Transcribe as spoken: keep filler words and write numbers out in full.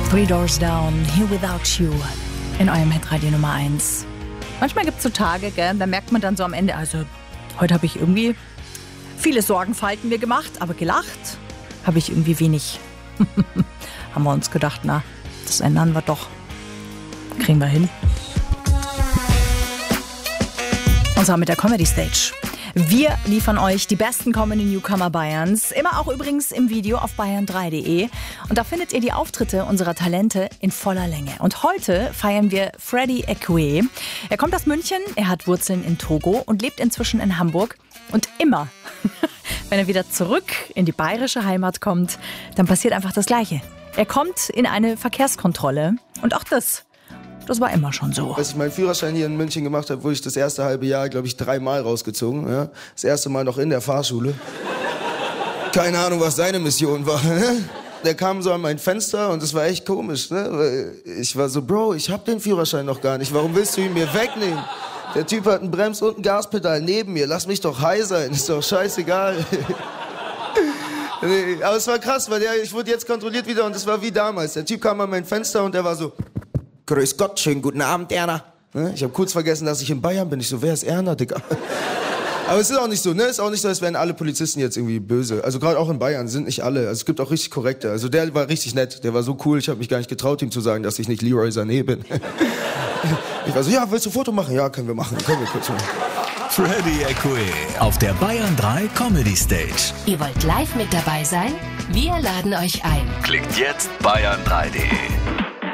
Three Doors Down, Here Without You, in eurem Hitradio Nummer eins. Manchmal gibt es so Tage, gell, da merkt man dann so am Ende, also heute habe ich irgendwie viele Sorgenfalten mir gemacht, aber gelacht habe ich irgendwie wenig. Haben wir uns gedacht, na, das ändern wir doch. Kriegen wir hin. Und zwar mit der Comedy Stage. Wir liefern euch die besten Comedy-Newcomer Bayerns, immer auch übrigens im Video auf bayern drei punkt de. Und da findet ihr die Auftritte unserer Talente in voller Länge. Und heute feiern wir Freddy Ekwe. Er kommt aus München, er hat Wurzeln in Togo und lebt inzwischen in Hamburg. Und immer, wenn er wieder zurück in die bayerische Heimat kommt, dann passiert einfach das Gleiche. Er kommt in eine Verkehrskontrolle und auch das Das war immer schon so. Als ich meinen Führerschein hier in München gemacht habe, wurde ich das erste halbe Jahr, glaube ich, dreimal rausgezogen. Ja? Das erste Mal noch in der Fahrschule. Keine Ahnung, was seine Mission war. Der kam so an mein Fenster und das war echt komisch. Ne? Ich war so, Bro, ich hab den Führerschein noch gar nicht. Warum willst du ihn mir wegnehmen? Der Typ hat einen Brems- und ein Gaspedal neben mir. Lass mich doch high sein, ist doch scheißegal. Nee, aber es war krass, weil der, ich wurde jetzt kontrolliert wieder und es war wie damals. Der Typ kam an mein Fenster und der war so... Grüß Gott, schönen guten Abend, Erna. Ich habe kurz vergessen, dass ich in Bayern bin. Ich so, wer ist Erna, Digga? Aber es ist auch nicht so, ne? Es ist auch nicht so, als wären alle Polizisten jetzt irgendwie böse. Also gerade auch in Bayern sind nicht alle. Also es gibt auch richtig korrekte. Also der war richtig nett. Der war so cool. Ich habe mich gar nicht getraut, ihm zu sagen, dass ich nicht Leroy Sané bin. Ich war so, ja, willst du ein Foto machen? Ja, können wir machen. Können wir kurz machen. Freddy Ekwe auf der Bayern drei Comedy Stage. Ihr wollt live mit dabei sein? Wir laden euch ein. Klickt jetzt bayern drei punkt de.